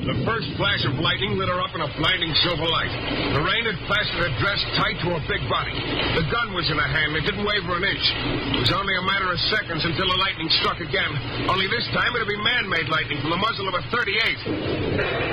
The first flash of lightning lit her up in a blinding silver light. The rain had plastered her dress tight to her big body. The gun was in her hand. It didn't waver an inch. It was only a matter of seconds until the lightning struck again. Only this time it would be man-made lightning from the muzzle of a .38.